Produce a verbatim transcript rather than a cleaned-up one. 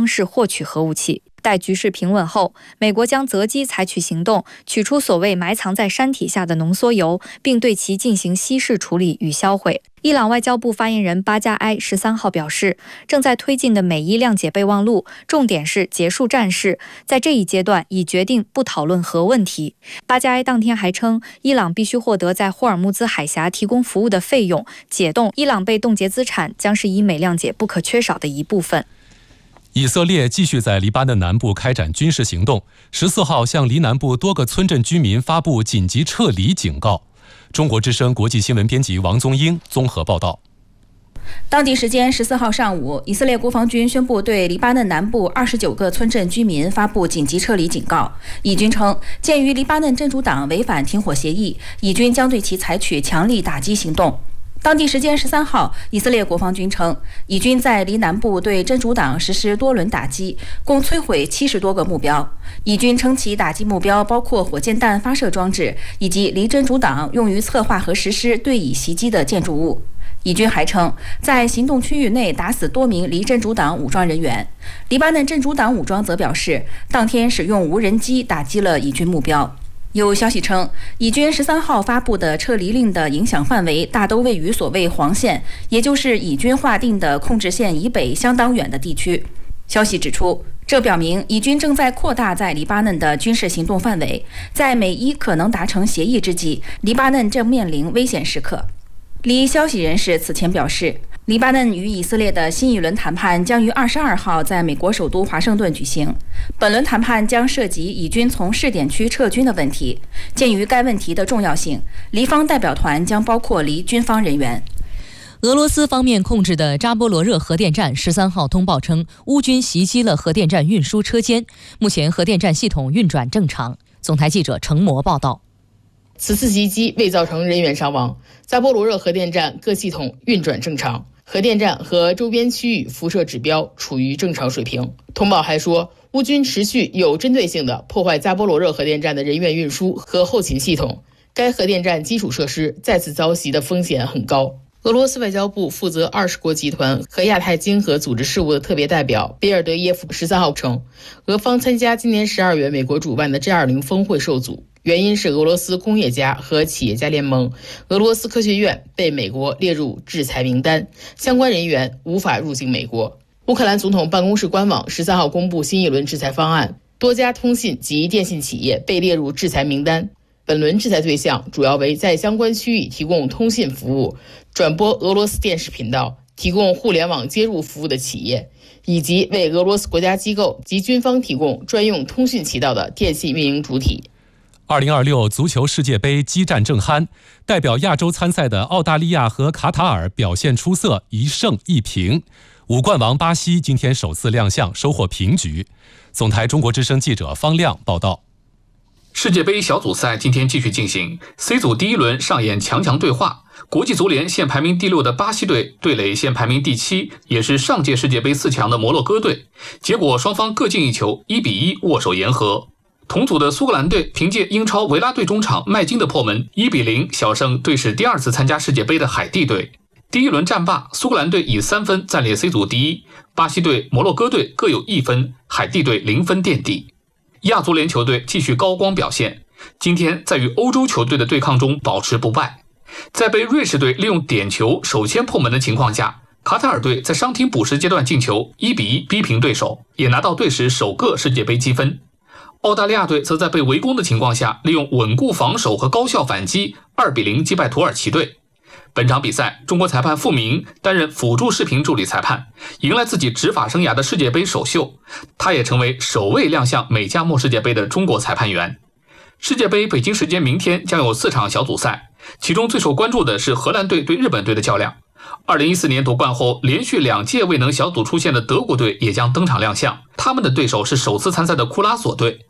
式获取核武器。待局势平稳后，美国将择机采取行动，取出所谓埋藏在山体下的浓缩铀，并对其进行稀释处理与销毁。伊朗外交部发言人巴加埃十三号表示，正在推进的美伊谅解备忘录，重点是结束战事，在这一阶段已决定不讨论核问题。巴加埃当天还称，伊朗必须获得在霍尔木兹海峡提供服务的费用，解冻伊朗被冻结资产将是以美谅解不可缺少的一部分。 以色列继续在黎巴嫩南部开展军事行动，十四号向黎南部多个村镇居民发布紧急撤离警告。中国之声国际新闻编辑王宗英综合报道。 当地时间十四号上午，以色列国防军宣布对黎巴嫩南部二十九个村镇居民发布紧急撤离警告。以军称，鉴于黎巴嫩真主党违反停火协议，以军将对其采取强力打击行动。当地时间十三号，以色列国防军称，以军在黎南部对真主党实施多轮打击，共摧毁七十多个目标。以军称其打击目标包括火箭弹发射装置以及离真主党用于策划和实施对以袭击的建筑物。以军还称，在行动区域内打死多名离真主党武装人员。黎巴嫩真主党武装则表示，当天使用无人机打击了以军目标。有消息称，以军十三号发布的撤离令的影响范围大都位于所谓黄线，也就是以军划定的控制线以北相当远的地区。消息指出，这表明以军正在扩大在黎巴嫩的军事行动范围，在美伊可能达成协议之际，黎巴嫩正面临危险时刻。黎消息人士此前表示，黎巴嫩与以色列的新一轮谈判将于二十二号在美国首都华盛顿举行。本轮谈判将涉及以军从试点区撤军的问题。鉴于该问题的重要性，黎方代表团将包括黎军方人员。 俄罗斯方面控制的扎波罗热核电站十三号通报称，乌军袭击了核电站运输车间，目前核电站系统运转正常。总台记者程模报道。 此次袭击未造成人员伤亡，扎波罗热核电站各系统运转正常，核电站和周边区域辐射指标处于正常水平。通报还说，乌军持续有针对性地破坏扎波罗热核电站的人员运输和后勤系统，该核电站基础设施再次遭袭的风险很高。俄罗斯外交部负责二十国集团和亚太经合组织事务的特别代表别尔德耶夫十三号称，俄方参加今年十二月美国主办的 G 二十 峰会受阻，原因是俄罗斯工业家和企业家联盟俄罗斯科学院被美国列入制裁名单，相关人员无法入境美国。乌克兰总统办公室官网十三号公布新一轮制裁方案，多家通信及电信企业被列入制裁名单。本轮制裁对象主要为在相关区域提供通信服务、转播俄罗斯电视频道、提供互联网接入服务的企业，以及为俄罗斯国家机构及军方提供专用通讯渠道的电信运营主体。 二零二六足球世界杯激战正酣，代表亚洲参赛的澳大利亚和卡塔尔表现出色，一胜一平。五冠王巴西今天首次亮相，收获平局。总台中国之声记者方亮报道。 世界杯小组赛今天继续进行 ，C 组第一轮上演强强对话。国际足联现排名第六的巴西队对垒现排名第七，也是上届世界杯四强的摩洛哥队。结果双方各进一球，一比一握手言和。同组的苏格兰队凭借英超维拉队中场麦金的破门，一比零小胜队史第二次参加世界杯的海地队。第一轮战罢，苏格兰队以三分暂列 C 组第一，巴西队、摩洛哥队各有一分，海地队零分垫底。亚足联球队继续高光表现，今天在与欧洲球队的对抗中保持不败。在被瑞士队利用点球首先破门的情况下，卡塔尔队在伤停补时阶段进球，一比一逼平对手，也拿到队史首个世界杯积分。澳大利亚队则在被围攻的情况下，利用稳固防守和高效反击，二比零击败土耳其队。本场比赛，中国裁判傅明担任辅助视频助理裁判，迎来自己执法生涯的世界杯首秀。他也成为首位亮相美加墨世界杯的中国裁判员。世界杯北京时间明天将有四场小组赛，其中最受关注的是荷兰队对日本队的较量。二零一四年夺冠后连续两届未能小组出线的德国队也将登场亮相，他们的对手是首次参赛的库拉索队。